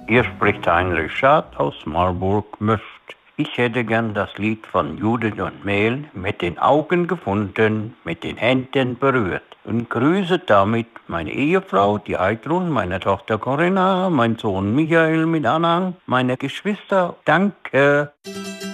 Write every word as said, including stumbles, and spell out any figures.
Hier spricht Heinrich Schad aus Marburg-Möst. Ich hätte gern das Lied von Judith und Mehl mit den Augen gefunden, mit den Händen berührt. Und grüße damit meine Ehefrau, die Heidrun, meine Tochter Corinna, mein Sohn Michael mit Anhang, meine Geschwister. Danke.